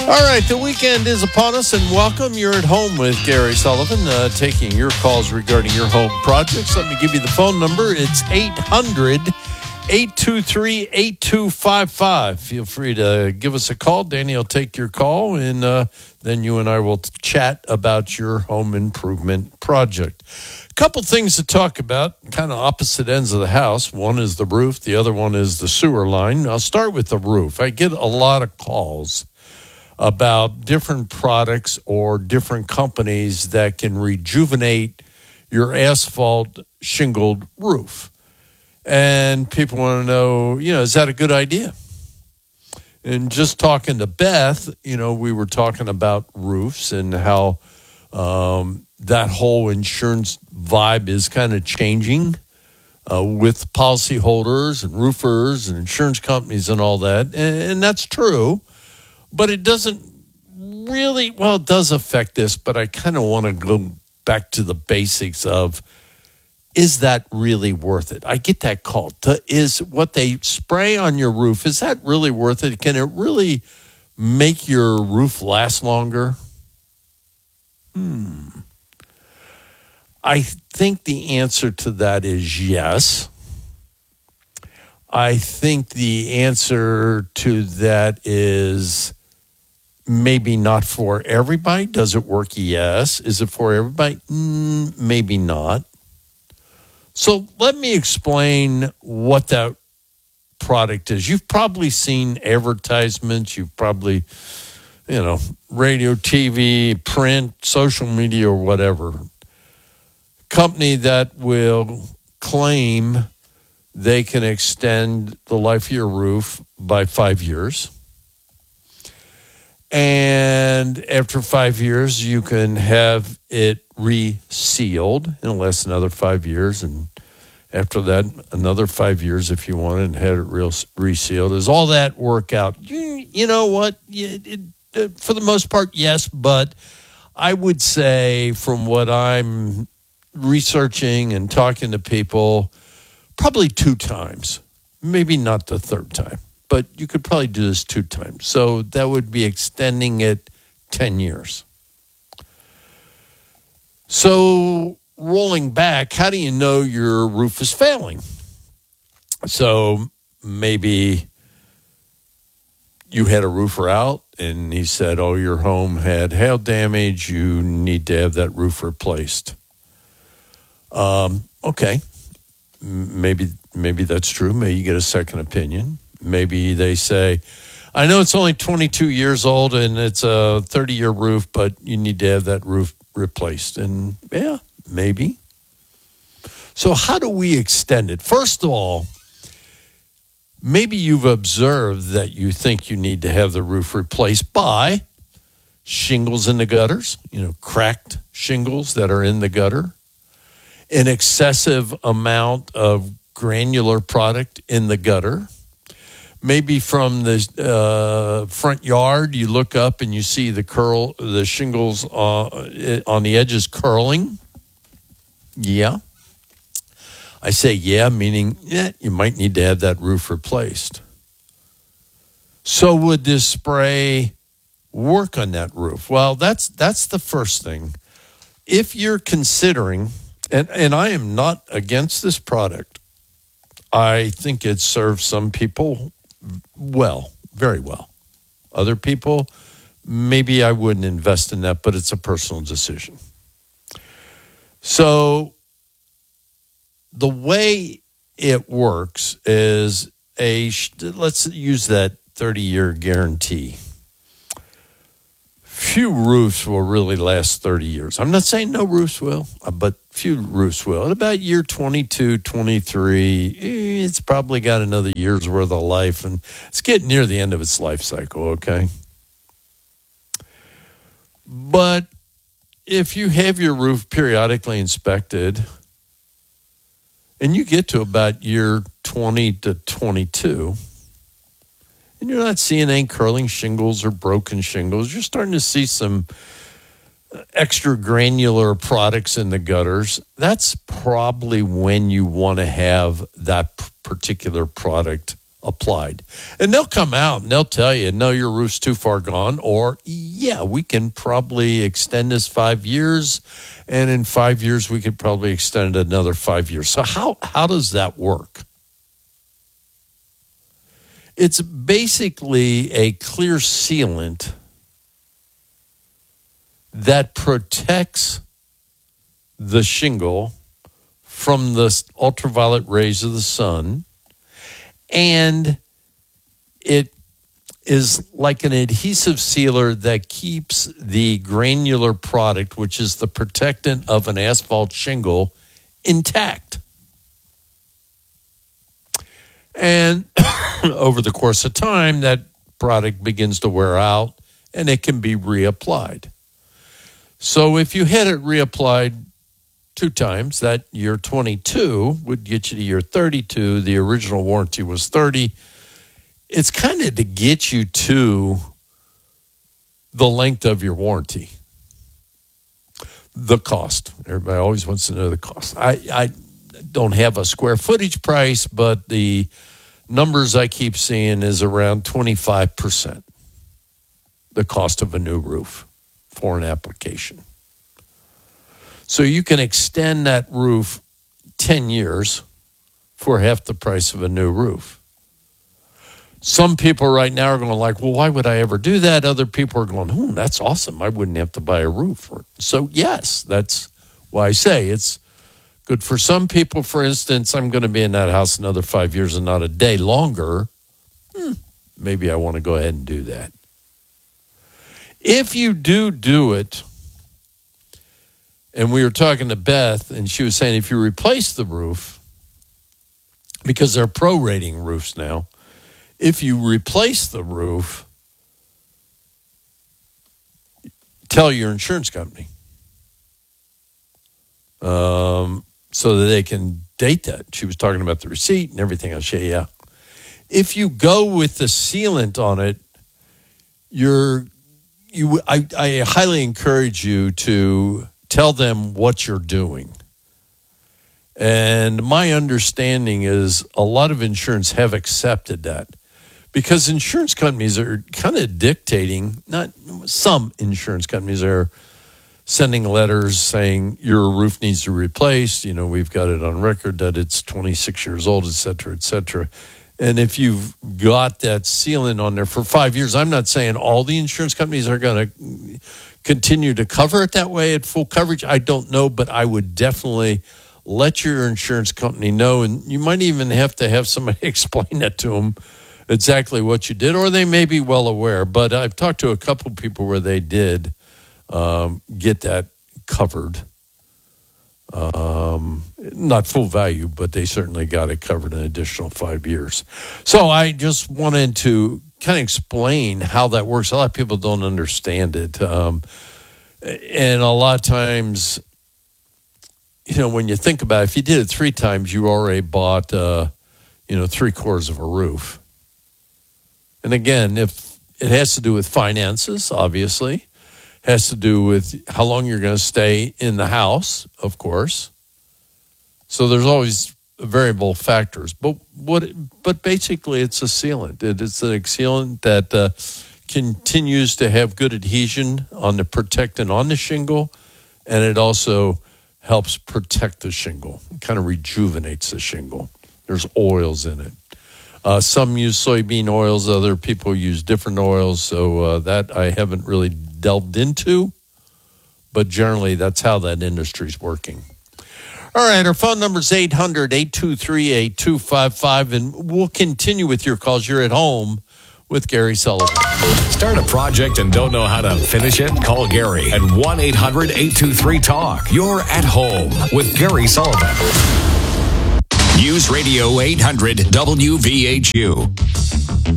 All right, the weekend is upon us, and welcome. You're at home with Gary Sullivan, taking your calls regarding your home projects. Let me give you the phone number. It's 800-823-8255. Feel free to give us a call. Danny will take your call, and then you and I will chat about your home improvement project. A couple things to talk about, kind of opposite ends of the house. One is the roof. The other one is the sewer line. I'll start with the roof. I get a lot of calls about different products or different companies that can rejuvenate your asphalt shingled roof. And people want to know, is that a good idea? And just talking to Beth, we were talking about roofs and how that whole insurance vibe is kind of changing with policyholders and roofers and insurance companies and all that. And that's true. But it doesn't really, it does affect this, but I kind of want to go back to the basics of, is that really worth it? I get that call. Is what they spray on your roof, is that really worth it? Can it really make your roof last longer? I think the answer to that is yes. I think the answer to that is maybe not for everybody. Does it work? Yes. Is it for everybody? Maybe not. So let me explain what that product is. You've probably seen advertisements. You've probably, radio, TV, print, social media, or whatever. Company that will claim they can extend the life of your roof by 5 years. And after 5 years, you can have it resealed, and it'll last another 5 years. And after that, another 5 years if you want it, and have it resealed. Does all that work out? You know what? For the most part, yes. But I would say from what I'm researching and talking to people, probably 2 times, maybe not the third time. But you could probably do this 2 times. So that would be extending it 10 years. So rolling back, how do you know your roof is failing? So maybe you had a roofer out and he said, your home had hail damage. You need to have that roof replaced. Okay. Maybe that's true. Maybe you get a second opinion. Maybe they say, I know it's only 22 years old and it's a 30-year roof, but you need to have that roof replaced. And yeah, maybe. So how do we extend it? First of all, maybe you've observed that you think you need to have the roof replaced by shingles in the gutters, cracked shingles that are in the gutter, an excessive amount of granular product in the gutter. Maybe from the front yard, you look up and you see the shingles on the edges curling. Yeah. I say yeah, meaning you might need to have that roof replaced. So would this spray work on that roof? Well, that's the first thing. If you're considering, and I am not against this product, I think it serves some people well, very well. Other people, maybe I wouldn't invest in that, but it's a personal decision. So the way it works is let's use that 30-year guarantee. Few roofs will really last 30 years. I'm not saying no roofs will, but few roofs will. At about year 22, 23, it's probably got another year's worth of life, and it's getting near the end of its life cycle, okay? But if you have your roof periodically inspected, and you get to about year 20 to 22, and you're not seeing any curling shingles or broken shingles, you're starting to see some extra granular products in the gutters, that's probably when you want to have that particular product applied. And they'll come out and they'll tell you, no, your roof's too far gone, or yeah, we can probably extend this 5 years, and in 5 years we could probably extend it another 5 years. So how does that work? It's basically a clear sealant that protects the shingle from the ultraviolet rays of the sun, and it is like an adhesive sealer that keeps the granular product, which is the protectant of an asphalt shingle, intact. And over the course of time, that product begins to wear out and it can be reapplied. So if you had it reapplied 2 times, that year 22 would get you to year 32. The original warranty was 30. It's kind of to get you to the length of your warranty. The cost. Everybody always wants to know the cost. I don't have a square footage price, but the numbers I keep seeing is around 25%. The cost of a new roof for an application. So you can extend that roof 10 years for half the price of a new roof. Some people right now are going like, well, why would I ever do that? Other people are going, that's awesome. I wouldn't have to buy a roof. So yes, that's why I say it's good for some people. For instance, I'm going to be in that house another 5 years and not a day longer. Maybe I want to go ahead and do that. If you do it, and we were talking to Beth, and she was saying if you replace the roof, because they're prorating roofs now, if you replace the roof, tell your insurance company so that they can date that. She was talking about the receipt and everything else. Yeah. If you go with the sealant on it, I highly encourage you to tell them what you're doing. And my understanding is a lot of insurance have accepted that, because insurance companies are kind of dictating, not some insurance companies are sending letters saying your roof needs to be replaced. We've got it on record that it's 26 years old, et cetera, et cetera. And if you've got that sealant on there for 5 years, I'm not saying all the insurance companies are going to continue to cover it that way at full coverage. I don't know, but I would definitely let your insurance company know. And you might even have to have somebody explain that to them exactly what you did, or they may be well aware. But I've talked to a couple people where they did get that covered. Not full value, but they certainly got it covered an additional 5 years. So I just wanted to kind of explain how that works. A lot of people don't understand it. And a lot of times, when you think about it, if you did it 3 times, you already bought, 3/4 of a roof. And again, if it has to do with finances, obviously, has to do with how long you're going to stay in the house, of course. So there's always variable factors. But basically, it's a sealant. It's an sealant that continues to have good adhesion on the protectant on the shingle, and it also helps protect the shingle. It kind of rejuvenates the shingle. There's oils in it. Some use soybean oils. Other people use different oils. So that I haven't really delved into, but generally that's how that industry is working. All right, our phone number is 800-823-8255, and we'll continue with your calls. You're at home with Gary Sullivan. Start a project and don't know how to finish it? Call Gary at 1-800-823-TALK. You're at home with Gary Sullivan. News Radio 800 WVHU.